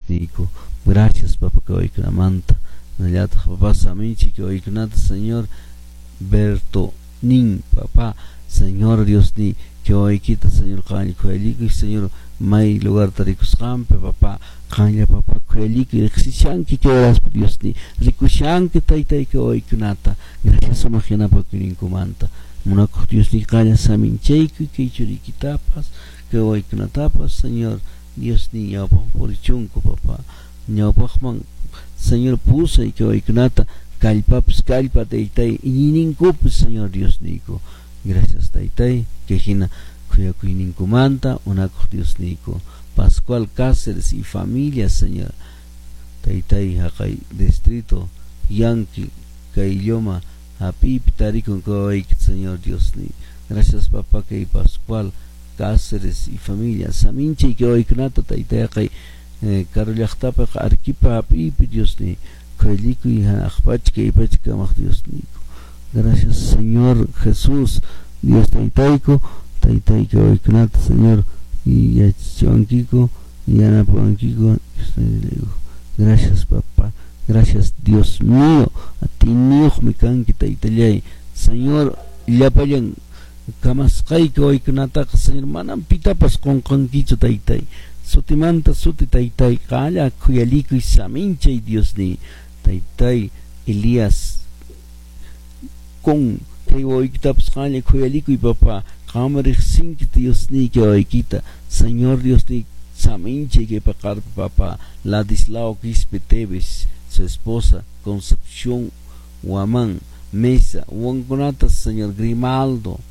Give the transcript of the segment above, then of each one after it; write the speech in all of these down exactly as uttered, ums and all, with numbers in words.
nico. Gracias, papá, que hoy que la manta. Nayata, papá, saminchi, que hoy que nata, Señor. Berto, nin, papá, Señor Dios ni, que hoy quita, Señor, caña, coelico, y Señor, may lugar taricus campe, papá, caña, papá, coelico, y exishanki, que oras, Dios ni, ricushanki, taitai, que hoy que nata. Gracias, imagina, para que nincomanta. Munaco, Dios ni, caña, samincheiko, que churiquitapas, que hoy que natapas, Señor, Dios ni, ya, por chunco, papá, ya, man, Señor, pusa, y que hoy que nata. Calpaps, calpa, taitai, y nincupus, Señor Dios nico. Gracias, taitai, que jina, cuya cuinincumanta, unaco Dios nico. Pascual Cáceres y familia, Señor. Taitai, acá distrito, Yanqui, Cailloma, Apip, Taricon, Coaik, Señor Dios ni. Gracias, papá, que Pascual Cáceres y familia. Saminche, que hoy knata, taitai, acá, Carolactapa, Arquipa, Apip, Dios ni. Y y Dios nico. Gracias, Señor Jesús, Dios taitaico, taitaico hoy knata, Señor, y yachonquico, y anapuanquico. Gracias, papá, gracias, Dios mío, a ti mío me canqui taitayay, Señor, yapayan, kamascaico hoy knata, Señor, manan pitapas con canquicho taitai, sutimanta suti taitai, calla, cuyalico y samincha y Dios ni. Taitai Elías con que hoy quita pascale coyalico y papá cámara cinco Dios ni que hoy quita Señor Dios ni saminche que pagar papá Ladislao Quispe Teves su esposa Concepción Huamán Mesa Huanconata Señor Grimaldo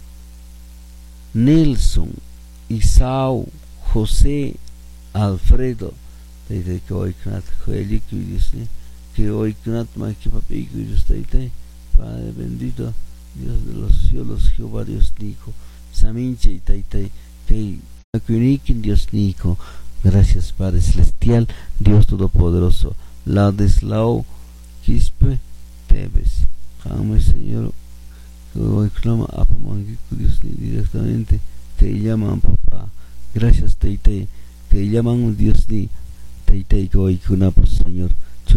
Nelson Isao José Alfredo desde que hoy quita coyalico y Dios ni que hoy knat más que papico y Dios taitay, Padre bendito, Dios de los cielos, Jehová Dios nico, saminche y taitay, que acuniquen Dios nico. Gracias, Padre celestial, Dios todopoderoso, Ladislao Quispe Teves, Jame, Señor, que hoy clama a Pamanguico Dios ni directamente, te llaman papá. Gracias, taitay, te llaman Dios ni, taitay, que hoy kunapos, Señor.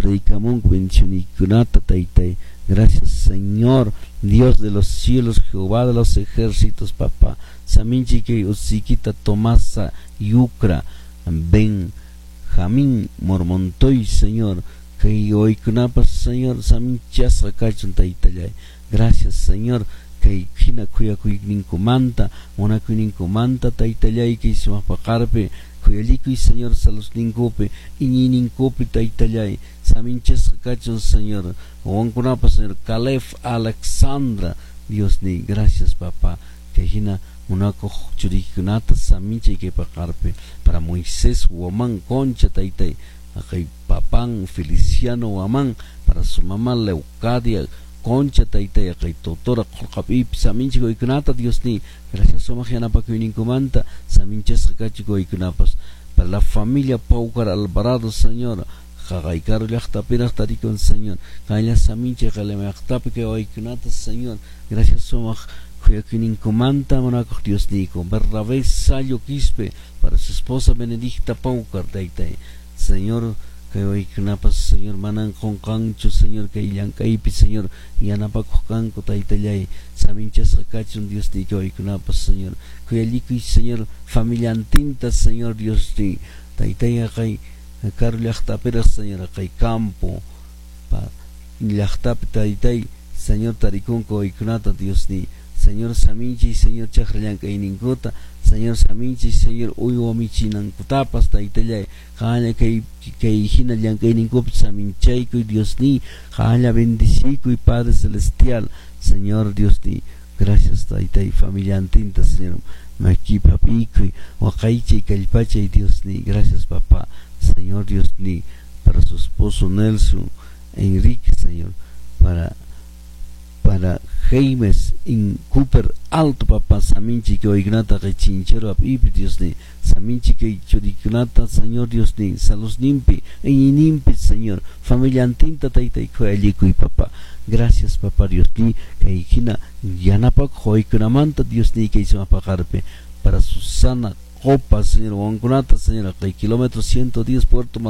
Gracias, Señor, Dios de los cielos, Jehová de los ejércitos, papá. Saminchi que usiquita Tomasa Yucra, Ben Jamín Mormontoy, Señor, que hoy kunapas, Señor, Saminchas Rakachun Taitayay. Gracias, Señor, que Kina Kuya Kuininkumanta, una Kuininkumanta Taitayay, que hizo Mapacarpe. Kuyalico y Señor Salos Nincope, y Nincope Taitayay, Saminches Cachon, Señor, Wankunapa, Señor, Calef Alexandra, Dios ni, gracias, papá, que hina Munaco Churikunata, Saminche que pacarpe, para Moisés, Huamán, Concha Taitay, Acay Papán, Feliciano, Huamán, para su mamá Leucadia, Concha Taitay, Acay Totora, Jorjapip, Saminche Goikunata, Dios ni, gracias, Somagiana Pacuinincumanta, Saminches Cachico y Cunapas, para la familia Paucar Alvarado, Señor, Jagaicar Lachtapiras Taricon, Señor, Kaya Saminche, Jalemeachtape, que hoy Cunata, Señor, gracias, Somag, Cuyacuinincumanta, Monaco, Dios Nico, Bernabé Sayo Quispe, para su esposa Benedicta Paucar, Taitay, Señor, que hoy Cunapas, Señor, Manan con Cancho, Señor, que Yancaipi, Señor, Yanapaco Canco, Taitayay, Saminchas Rakachun, Dios ni, que hoy Cunapas, Señor, Kuyalico y Señor, familia Antinta, Señor, Dios ni, Taitay, Acay, Carlos Lachtaperas, Señor, Acay Campo, Lachtape, Taitay, Señor, Taricón, que hoy Cunata, Dios ni, Señor Saminchi, Señor Chajrayanca y Nincota, Señor Saminchi, Señor Uyuamichi Nankutapas, Taitayay, Jala que hijina Yanca y Nincup, Saminchaico y Dios ni, Jala bendicico y Padre celestial, Señor Dios ni, gracias, Taitay, familia Antinta, Señor, Maki Papico y Wakaiche y Calpache y Dios ni, gracias, papá, Señor Dios ni, para su esposo Nelson, Enrique, Señor, para para James in Cooper Alto, papá, Saminchi que oignata que chinchero apip, Dios ni, Saminchi que chorignata, Señor Dios ni, Salos nimpi, e inimpi, Señor, familia Antinta, Taita y Coelico y papá, gracias, papá, Dios ni, que hijina, Yanapak, Hoikunamanta, Dios ni, que hizo apagarpe, para Susana Copa, Señor, Wangunata, Señor, que kilómetro ciento diez, Puerto